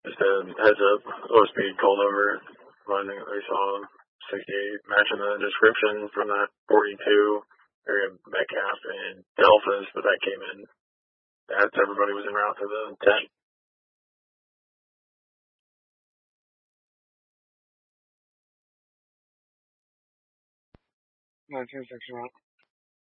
Just a heads up, low speed called over. Finding we saw 68 matching the description from that 42 area Metcalf and Delphas, but that came in. Everybody was en route to the 10. No, 26 route.